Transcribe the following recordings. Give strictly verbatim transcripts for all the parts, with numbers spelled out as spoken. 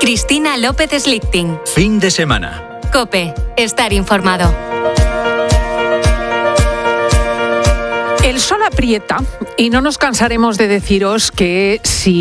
Cristina López Slichting. Fin de semana. COPE. Estar informado. El sol aprieta y no nos cansaremos de deciros que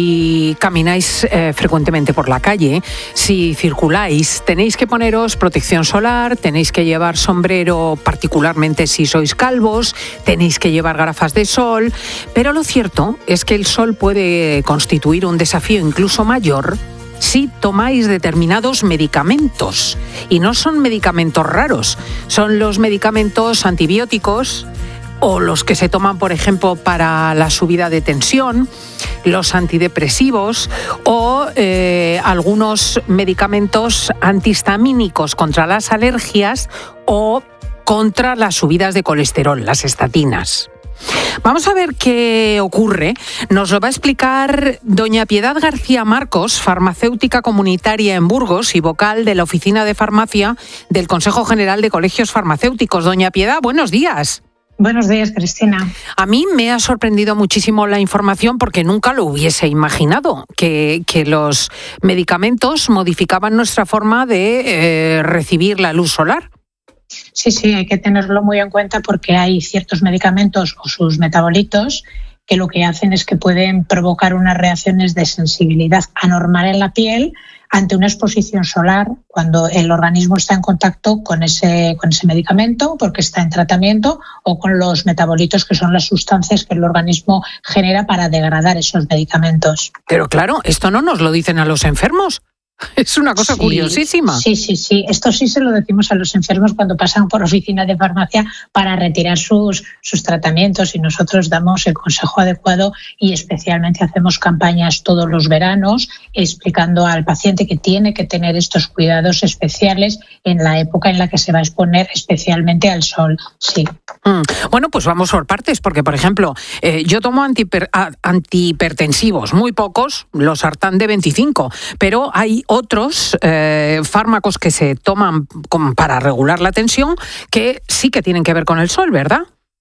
si camináis eh, frecuentemente por la calle, si circuláis, tenéis que poneros protección solar, tenéis que llevar sombrero, particularmente si sois calvos, tenéis que llevar gafas de sol, pero lo cierto es que el sol puede constituir un desafío incluso mayor si tomáis determinados medicamentos. Y no son medicamentos raros, son los medicamentos antibióticos, o los que se toman, por ejemplo, para la subida de tensión, los antidepresivos o eh, algunos medicamentos antihistamínicos contra las alergias o contra las subidas de colesterol, las estatinas. Vamos a ver qué ocurre. Nos lo va a explicar doña Piedad García Marcos, farmacéutica comunitaria en Burgos y vocal de la Oficina de Farmacia del Consejo General de Colegios Farmacéuticos. Doña Piedad, buenos días. Buenos días, Cristina. A mí me ha sorprendido muchísimo la información porque nunca lo hubiese imaginado, que, que los medicamentos modificaban nuestra forma de eh, recibir la luz solar. Sí, sí, hay que tenerlo muy en cuenta porque hay ciertos medicamentos o sus metabolitos que lo que hacen es que pueden provocar unas reacciones de sensibilidad anormal en la piel ante una exposición solar cuando el organismo está en contacto con ese, con ese medicamento porque está en tratamiento o con los metabolitos que son las sustancias que el organismo genera para degradar esos medicamentos. Pero claro, esto no nos lo dicen a los enfermos. Es una cosa sí, curiosísima. Sí, sí, sí. Esto sí se lo decimos a los enfermos cuando pasan por oficina de farmacia para retirar sus, sus tratamientos y nosotros damos el consejo adecuado y especialmente hacemos campañas todos los veranos explicando al paciente que tiene que tener estos cuidados especiales en la época en la que se va a exponer especialmente al sol. Sí. Mm. Bueno, pues vamos por partes porque, por ejemplo, eh, yo tomo antihiper, antihipertensivos, muy pocos, los Sartán de veinticinco, pero hay otros eh, fármacos que se toman para regular la tensión que sí que tienen que ver con el sol, ¿verdad?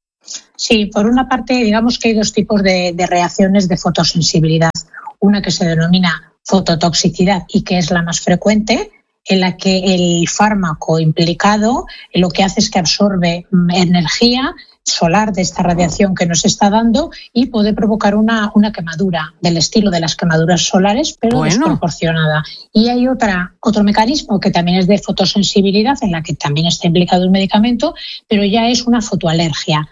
Sí, por una parte, digamos que hay dos tipos de, de reacciones de fotosensibilidad. Una que se denomina fototoxicidad y que es la más frecuente, en la que el fármaco implicado lo que hace es que absorbe energía solar de esta radiación que nos está dando y puede provocar una, una quemadura del estilo de las quemaduras solares, pero bueno, desproporcionada. Y hay otra, otro mecanismo que también es de fotosensibilidad, en la que también está implicado un medicamento, pero ya es una fotoalergia.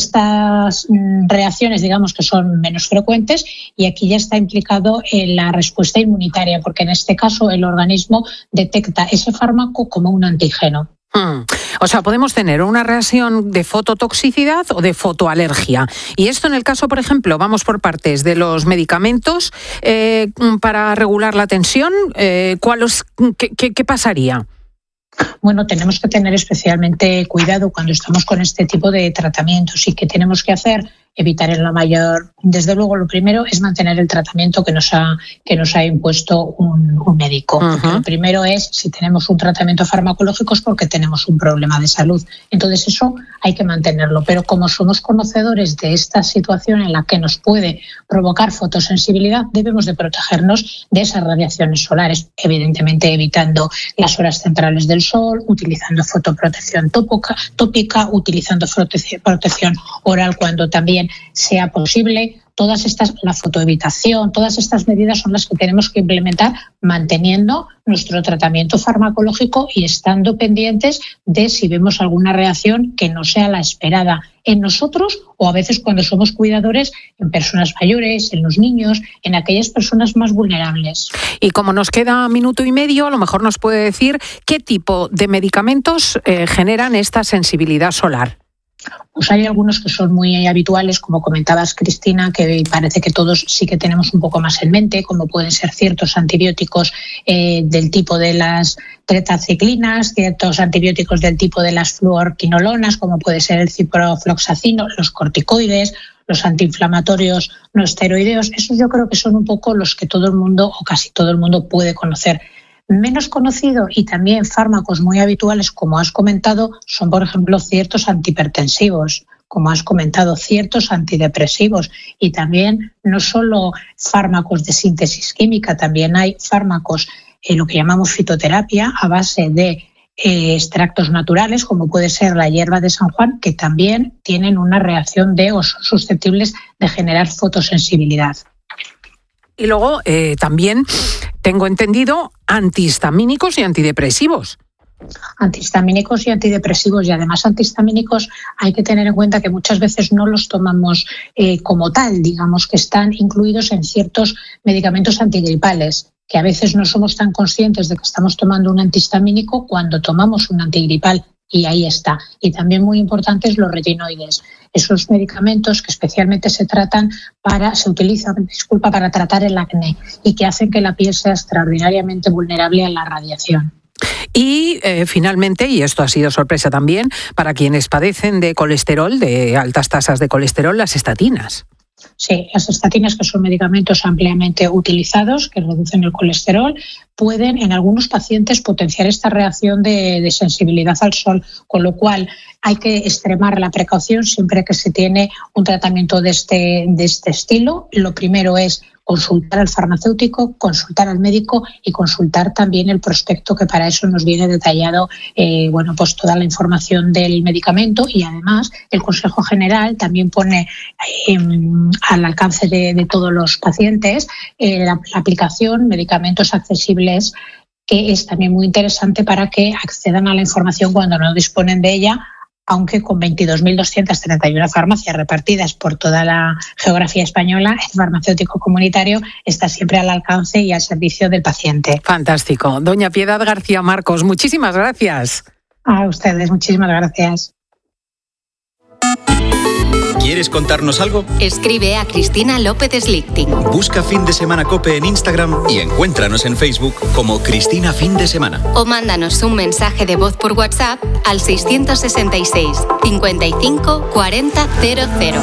Estas mm, reacciones, digamos que son menos frecuentes y aquí ya está implicado en la respuesta inmunitaria, porque en este caso el organismo detecta ese fármaco como un antígeno. Hmm. O sea, podemos tener una reacción de fototoxicidad o de fotoalergia. Y esto en el caso, por ejemplo, vamos por partes de los medicamentos eh, para regular la tensión, eh, ¿cuál os, qué, qué, ¿qué pasaría? Bueno, tenemos que tener especialmente cuidado cuando estamos con este tipo de tratamientos y que tenemos que hacer evitar en la mayor. Desde luego, lo primero es mantener el tratamiento que nos ha que nos ha impuesto un, un médico. Uh-huh. Lo primero es, si tenemos un tratamiento farmacológico es porque tenemos un problema de salud. Entonces, eso hay que mantenerlo. Pero como somos conocedores de esta situación en la que nos puede provocar fotosensibilidad, debemos de protegernos de esas radiaciones solares, evidentemente evitando las horas centrales del sol, utilizando fotoprotección tópica, tópica utilizando protección oral cuando también sea posible. Todas estas, la fotoevitación, todas estas medidas son las que tenemos que implementar manteniendo nuestro tratamiento farmacológico y estando pendientes de si vemos alguna reacción que no sea la esperada en nosotros o a veces cuando somos cuidadores en personas mayores, en los niños, en aquellas personas más vulnerables. Y como nos queda minuto y medio, a lo mejor nos puede decir qué tipo de medicamentos eh, generan esta sensibilidad solar. Pues hay algunos que son muy habituales, como comentabas, Cristina, que parece que todos sí que tenemos un poco más en mente, como pueden ser ciertos antibióticos eh, del tipo de las tetraciclinas, ciertos antibióticos del tipo de las fluorquinolonas, como puede ser el ciprofloxacino, los corticoides, los antiinflamatorios no esteroideos. Esos yo creo que son un poco los que todo el mundo o casi todo el mundo puede conocer. Menos conocido y también fármacos muy habituales, como has comentado, son, por ejemplo, ciertos antihipertensivos, como has comentado, ciertos antidepresivos y también no solo fármacos de síntesis química, también hay fármacos eh, lo que llamamos fitoterapia a base de eh, extractos naturales, como puede ser la hierba de San Juan, que también tienen una reacción de o son susceptibles de generar fotosensibilidad. Y luego eh, también tengo entendido antihistamínicos y antidepresivos. Antihistamínicos y antidepresivos, y además antihistamínicos hay que tener en cuenta que muchas veces no los tomamos eh, como tal, digamos que están incluidos en ciertos medicamentos antigripales, que a veces no somos tan conscientes de que estamos tomando un antihistamínico cuando tomamos un antigripal, y ahí está. Y también muy importantes los retinoides, esos medicamentos que especialmente se tratan para, se utilizan, disculpa, para tratar el acné y que hacen que la piel sea extraordinariamente vulnerable a la radiación. Y eh, finalmente, y esto ha sido sorpresa también, para quienes padecen de colesterol, de altas tasas de colesterol, las estatinas. Sí, las estatinas, que son medicamentos ampliamente utilizados, que reducen el colesterol, pueden en algunos pacientes potenciar esta reacción de, de sensibilidad al sol, con lo cual hay que extremar la precaución siempre que se tiene un tratamiento de este, de este estilo. Lo primero es consultar al farmacéutico, consultar al médico y consultar también el prospecto, que para eso nos viene detallado eh, bueno, pues toda la información del medicamento, y además el Consejo General también pone eh, al alcance de, de todos los pacientes eh, la, la aplicación medicamentos accesibles, que es también muy interesante para que accedan a la información cuando no disponen de ella, aunque con veintidós mil doscientas treinta y una farmacias repartidas por toda la geografía española, el farmacéutico comunitario está siempre al alcance y al servicio del paciente. Fantástico. Doña Piedad García Marcos, muchísimas gracias. A ustedes, muchísimas gracias. ¿Quieres contarnos algo? Escribe a Cristina López Slichting. Busca Fin de Semana COPE en Instagram y encuéntranos en Facebook como Cristina Fin de Semana. O mándanos un mensaje de voz por WhatsApp al seiscientos sesenta y seis, cincuenta y cinco, cuarenta, cero cero.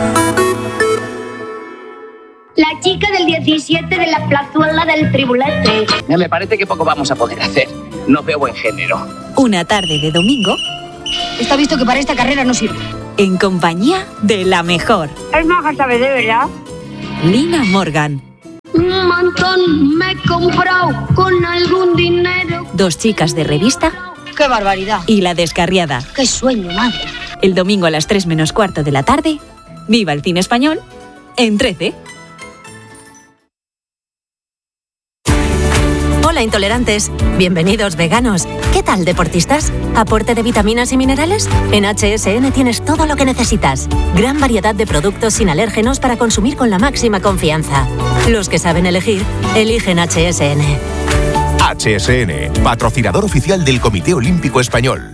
La chica del diecisiete de la plazuela del Tribulete. Me parece que poco vamos a poder hacer. No veo buen género. Una tarde de domingo. Está visto que para esta carrera no sirve. En compañía de la mejor. Es maja, ¿sabes de verdad? Lina Morgan. Un montón me he comprado con algún dinero. Dos chicas de revista. ¡Qué barbaridad! Y La Descarriada. ¡Qué sueño, madre! El domingo a las tres menos cuarto de la tarde. Viva el cine español en trece. Hola intolerantes, bienvenidos veganos. ¿Qué tal deportistas? ¿Aporte de vitaminas y minerales? En H S N tienes todo lo que necesitas. Gran variedad de productos sin alérgenos para consumir con la máxima confianza. Los que saben elegir, eligen H S N. H S N, patrocinador oficial del Comité Olímpico Español.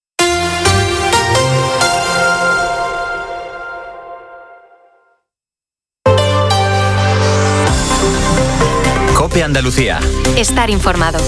COPE Andalucía. Estar informado.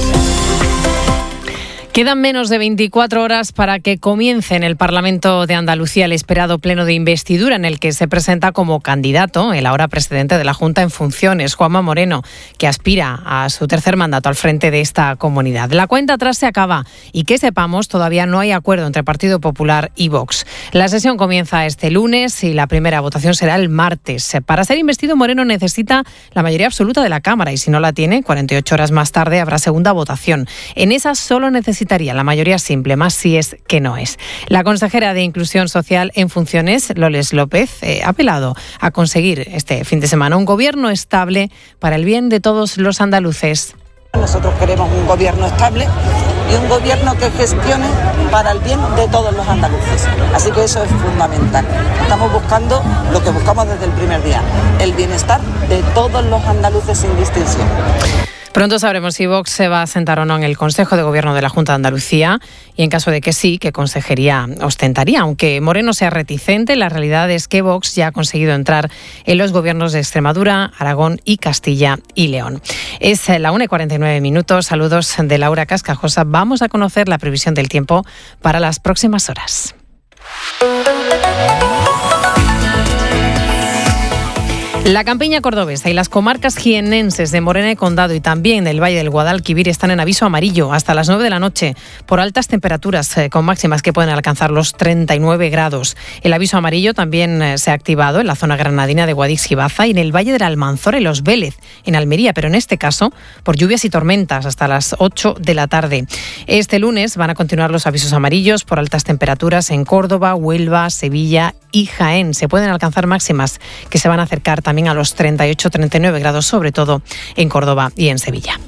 Quedan menos de veinticuatro horas para que comience en el Parlamento de Andalucía el esperado pleno de investidura, en el que se presenta como candidato el ahora presidente de la Junta en funciones, Juanma Moreno, que aspira a su tercer mandato al frente de esta comunidad. La cuenta atrás se acaba y, que sepamos, todavía no hay acuerdo entre Partido Popular y Vox. La sesión comienza este lunes y la primera votación será el martes. Para ser investido, Moreno necesita la mayoría absoluta de la Cámara, y si no la tiene, cuarenta y ocho horas más tarde habrá segunda votación. En esa solo necesitaría la mayoría simple, más si es que no es. La consejera de Inclusión Social en funciones, Loles López, eh, ha apelado a conseguir este fin de semana un gobierno estable para el bien de todos los andaluces. Nosotros queremos un gobierno estable y un gobierno que gestione para el bien de todos los andaluces. Así que eso es fundamental. Estamos buscando lo que buscamos desde el primer día, el bienestar de todos los andaluces sin distinción. Pronto sabremos si Vox se va a sentar o no en el Consejo de Gobierno de la Junta de Andalucía, y en caso de que sí, qué consejería ostentaría. Aunque Moreno sea reticente, la realidad es que Vox ya ha conseguido entrar en los gobiernos de Extremadura, Aragón y Castilla y León. Es la una y cuarenta y nueve minutos. Saludos de Laura Cascajosa. Vamos a conocer la previsión del tiempo para las próximas horas. La campiña cordobesa y las comarcas jiennenses de Morena y Condado y también el Valle del Guadalquivir están en aviso amarillo hasta las nueve de la noche por altas temperaturas eh, con máximas que pueden alcanzar los treinta y nueve grados. El aviso amarillo también eh, se ha activado en la zona granadina de Guadix y Baza y en el Valle del Almanzora y Los Vélez, en Almería, pero en este caso por lluvias y tormentas hasta las ocho de la tarde. Este lunes van a continuar los avisos amarillos por altas temperaturas en Córdoba, Huelva, Sevilla y Jaén. Se pueden alcanzar máximas que se van a acercar también a los treinta y ocho treinta y nueve grados, sobre todo en Córdoba y en Sevilla.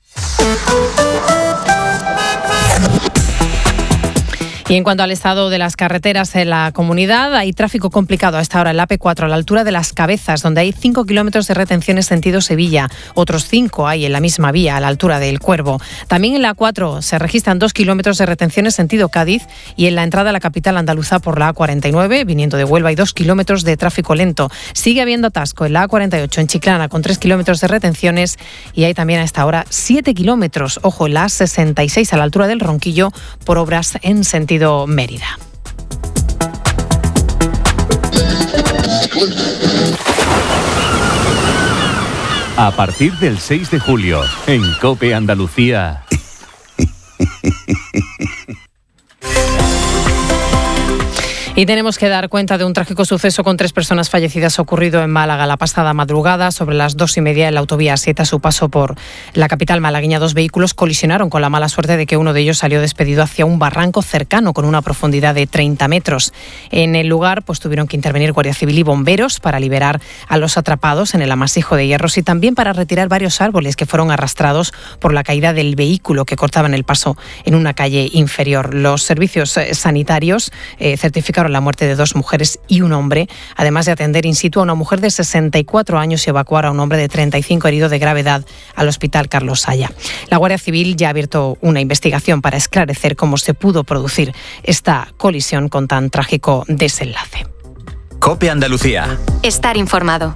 Y en cuanto al estado de las carreteras en la comunidad, hay tráfico complicado a esta hora en la A P cuatro, a la altura de Las Cabezas, donde hay cinco kilómetros de retenciones sentido Sevilla. Otros cinco hay en la misma vía, a la altura del Cuervo. También en la A cuatro se registran dos kilómetros de retenciones sentido Cádiz y en la entrada a la capital andaluza por la A cuarenta y nueve, viniendo de Huelva, hay dos kilómetros de tráfico lento. Sigue habiendo atasco en la A cuarenta y ocho en Chiclana con tres kilómetros de retenciones y hay también a esta hora siete kilómetros, ojo, en la A sesenta y seis a la altura del Ronquillo por obras en sentido Mérida. A partir del seis de julio, en COPE Andalucía. Y tenemos que dar cuenta de un trágico suceso con tres personas fallecidas ocurrido en Málaga la pasada madrugada. Sobre las dos y media en la autovía siete, a su paso por la capital malagueña, dos vehículos colisionaron con la mala suerte de que uno de ellos salió despedido hacia un barranco cercano con una profundidad de treinta metros. En el lugar pues tuvieron que intervenir Guardia Civil y bomberos para liberar a los atrapados en el amasijo de hierros y también para retirar varios árboles que fueron arrastrados por la caída del vehículo que cortaban el paso en una calle inferior. Los servicios sanitarios eh, certificaron la muerte de dos mujeres y un hombre, además de atender in situ a una mujer de sesenta y cuatro años y evacuar a un hombre de treinta y cinco herido de gravedad al Hospital Carlos Saya. La Guardia Civil ya ha abierto una investigación para esclarecer cómo se pudo producir esta colisión con tan trágico desenlace. COPE Andalucía. Estar informado.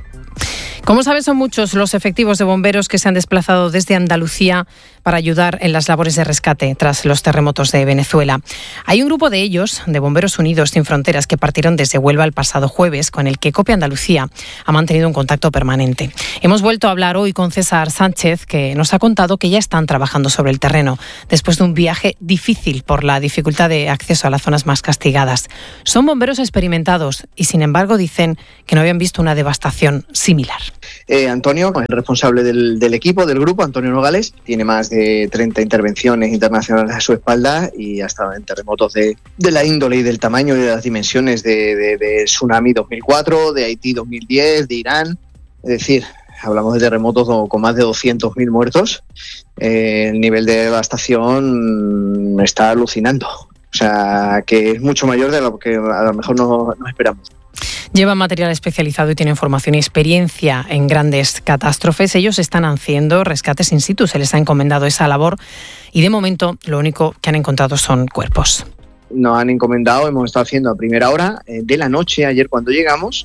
Como sabes, son muchos los efectivos de bomberos que se han desplazado desde Andalucía para ayudar en las labores de rescate tras los terremotos de Venezuela. Hay un grupo de ellos, de Bomberos Unidos Sin Fronteras, que partieron desde Huelva el pasado jueves, con el que COPE Andalucía ha mantenido un contacto permanente. Hemos vuelto a hablar hoy con César Sánchez, que nos ha contado que ya están trabajando sobre el terreno, después de un viaje difícil por la dificultad de acceso a las zonas más castigadas. Son bomberos experimentados y, sin embargo, dicen que no habían visto una devastación similar. Eh, Antonio, el responsable del, del equipo, del grupo, Antonio Nogales, tiene más de treinta intervenciones internacionales a su espalda y ha estado en terremotos de, de la índole y del tamaño y de las dimensiones de, de, de Tsunami dos mil cuatro, de Haití dos mil diez, de Irán. Es decir, hablamos de terremotos con más de doscientos mil muertos. Eh, el nivel de devastación está alucinando. O sea, que es mucho mayor de lo que a lo mejor nos no esperamos. Llevan material especializado y tienen formación y experiencia en grandes catástrofes. Ellos están haciendo rescates in situ, se les ha encomendado esa labor y de momento lo único que han encontrado son cuerpos. Nos han encomendado, hemos estado haciendo a primera hora eh, de la noche, ayer cuando llegamos,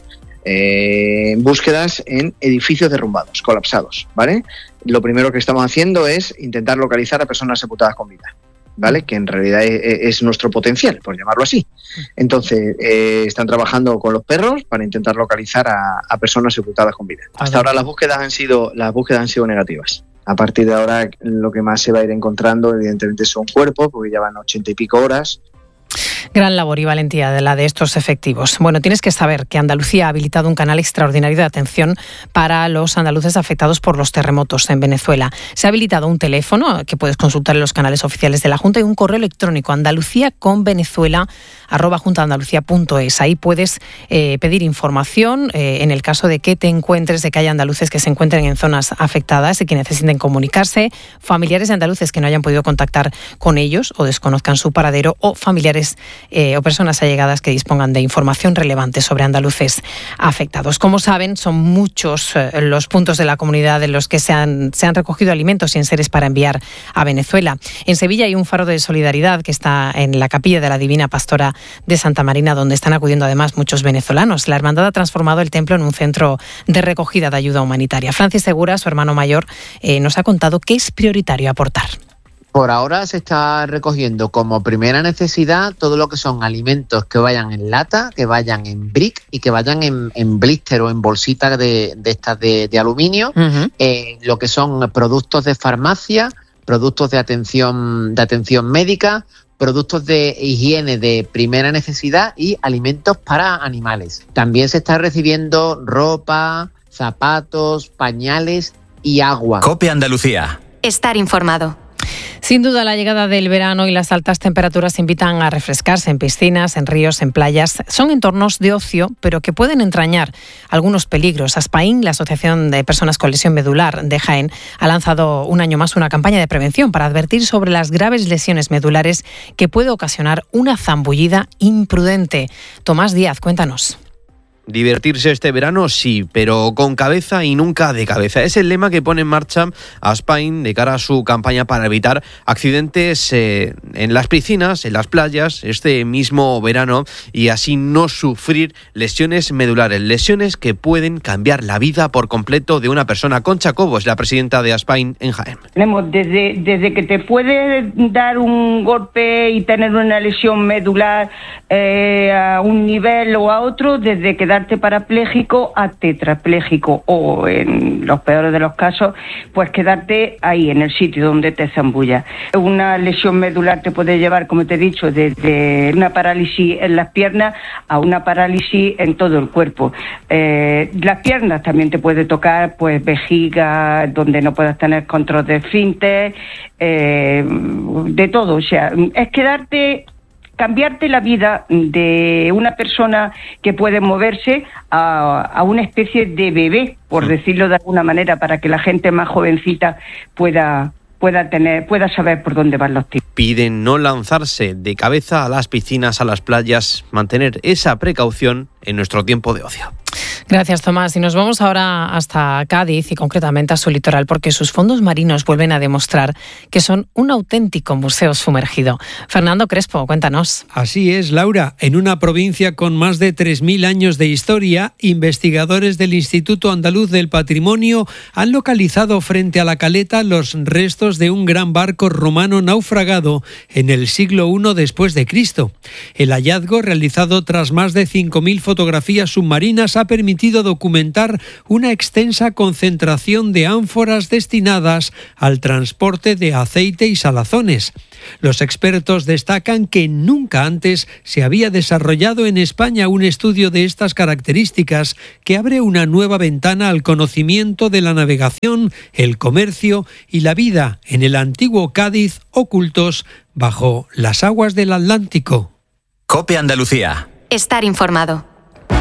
eh, búsquedas en edificios derrumbados, colapsados, ¿vale? Lo primero que estamos haciendo es intentar localizar a personas sepultadas con vida, ¿vale? Que en realidad es, es nuestro potencial, por llamarlo así. Entonces, eh, están trabajando con los perros para intentar localizar a, a personas sepultadas con vida. Hasta ahora las búsquedas han sido las búsquedas han sido negativas. A partir de ahora, lo que más se va a ir encontrando, evidentemente, son cuerpos, porque ya van ochenta y pico horas. Gran labor y valentía de la de estos efectivos. Bueno, tienes que saber que Andalucía ha habilitado un canal extraordinario de atención para los andaluces afectados por los terremotos en Venezuela. Se ha habilitado un teléfono que puedes consultar en los canales oficiales de la Junta y un correo electrónico andaluciaconvenezuela arroba juntaandalucía.es. Ahí puedes eh, pedir información eh, en el caso de que te encuentres, de que haya andaluces que se encuentren en zonas afectadas y que necesiten comunicarse, familiares de andaluces que no hayan podido contactar con ellos o desconozcan su paradero, o familiares eh, o personas allegadas que dispongan de información relevante sobre andaluces afectados. Como saben, son muchos eh, los puntos de la comunidad en los que se han, se han recogido alimentos y enseres para enviar a Venezuela. En Sevilla hay un faro de solidaridad que está en la capilla de la Divina Pastora de Santa Marina, donde están acudiendo además muchos venezolanos. La hermandad ha transformado el templo en un centro de recogida de ayuda humanitaria. Francis Segura, su hermano mayor, eh, nos ha contado qué es prioritario aportar. Por ahora se está recogiendo como primera necesidad todo lo que son alimentos que vayan en lata, que vayan en brick y que vayan en, en blister o en bolsitas de, de estas de, de aluminio, uh-huh. eh, lo que son productos de farmacia, productos de atención, de atención médica, productos de higiene de primera necesidad y alimentos para animales. También se está recibiendo ropa, zapatos, pañales y agua. COPE Andalucía. Estar informado. Sin duda, la llegada del verano y las altas temperaturas invitan a refrescarse en piscinas, en ríos, en playas. Son entornos de ocio, pero que pueden entrañar algunos peligros. ASPAIN, la Asociación de Personas con Lesión Medular de Jaén, ha lanzado un año más una campaña de prevención para advertir sobre las graves lesiones medulares que puede ocasionar una zambullida imprudente. Tomás Díaz, cuéntanos. Divertirse este verano sí, pero con cabeza y nunca de cabeza. Es el lema que pone en marcha ASPAIN de cara a su campaña para evitar accidentes eh, en las piscinas, en las playas, este mismo verano, y así no sufrir lesiones medulares, lesiones que pueden cambiar la vida por completo de una persona. Concha Cobo es la presidenta de ASPAIN en Jaén. Tenemos desde, desde que te puede dar un golpe y tener una lesión medular eh, a un nivel o a otro, desde que parapléjico a tetrapléjico o, en los peores de los casos, pues quedarte ahí en el sitio donde te zambullas. Una lesión medular te puede llevar, como te he dicho, desde una parálisis en las piernas a una parálisis en todo el cuerpo. Eh, las piernas también te puede tocar, pues vejiga, donde no puedas tener control de esfínter, eh, de todo. O sea, es quedarte... cambiarte la vida de una persona que puede moverse a, a una especie de bebé, por decirlo de alguna manera, para que la gente más jovencita pueda pueda tener pueda saber por dónde van los tiros. Piden no lanzarse de cabeza a las piscinas, a las playas, mantener esa precaución en nuestro tiempo de ocio. Gracias, Tomás. Y nos vamos ahora hasta Cádiz y concretamente a su litoral, porque sus fondos marinos vuelven a demostrar que son un auténtico museo sumergido. Fernando Crespo, cuéntanos. Así es, Laura. En una provincia con más de tres mil años de historia, investigadores del Instituto Andaluz del Patrimonio han localizado frente a la caleta los restos de un gran barco romano naufragado en el siglo primero después de Cristo. El hallazgo, realizado tras más de cinco mil fotografías submarinas, ha permitido documentar una extensa concentración de ánforas destinadas al transporte de aceite y salazones. Los expertos destacan que nunca antes se había desarrollado en España un estudio de estas características que abre una nueva ventana al conocimiento de la navegación, el comercio y la vida en el antiguo Cádiz ocultos bajo las aguas del Atlántico. COPE Andalucía. Estar informado.